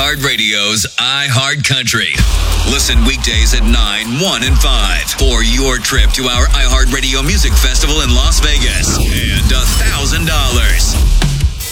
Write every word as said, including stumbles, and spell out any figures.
iHeartRadio's iHeartCountry. Listen weekdays at nine, one, and five for your trip to our iHeartRadio Music Festival in Las Vegas. And one thousand dollars